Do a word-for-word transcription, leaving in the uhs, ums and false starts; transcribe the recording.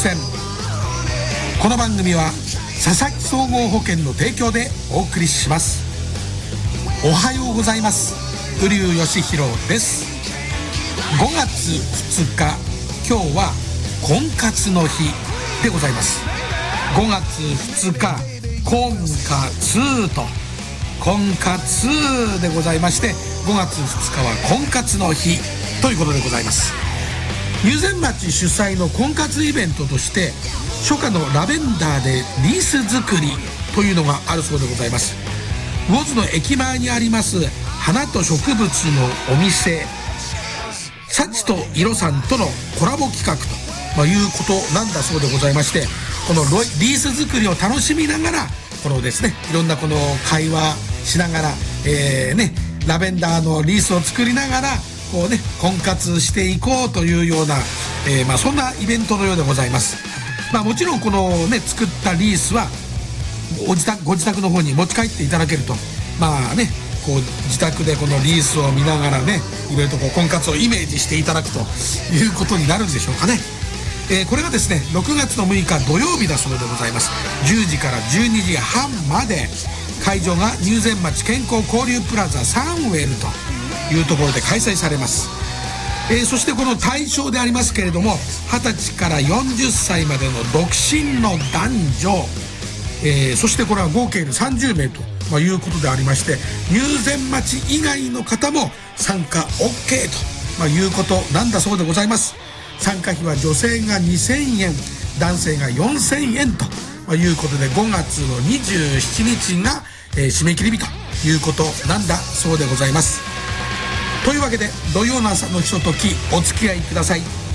せん。この番組は佐々木総合保険の提供でお送りします。おはようございます。瓜生義弘です。ごがつふつか、今日は婚活の日でございます。ごがつふつか、婚活と婚活でございまして、ごがつふつかは婚活の日ということでございます。入善町主催の婚活イベントとして、初夏のラベンダーでリース作りというのがあるそうでございます。魚津の駅前にあります花と植物のお店、幸と色さんとのコラボ企画と、まあ、いうことなんだそうでございまして、このリース作りを楽しみながら、このですね、いろんなこの会話しながら、えーね、ラベンダーのリースを作りながらこうね、婚活していこうというような、えーまあ、そんなイベントのようでございます。まあ、もちろんこのね、作ったリースはご自宅、ご自宅の方に持ち帰っていただけると、まあね、こう自宅でこのリースを見ながらね、いろいろとこう婚活をイメージしていただくということになるんでしょうかね。えー、これがですね、ろくがつのむいか土曜日だそうでございます。じゅうじからじゅうにじはんまで、会場が入善町健康交流プラザサンウェルというところで開催されます。えー、そしてこの対象でありますけれども、はたちからよんじゅっさいまでの独身の男女、えー、そしてこれは合計でさんじゅうめいと、まあ、いうことでありまして、入善町以外の方も参加 オーケー と、まあ、いうことなんだそうでございます。参加費は女性がにせんえん、男性がよんせんえんと、まあ、いうことで、ごがつのにじゅうしちにちが、えー、締め切り日ということなんだそうでございます。というわけで、土曜の朝のひとときお付き合いください。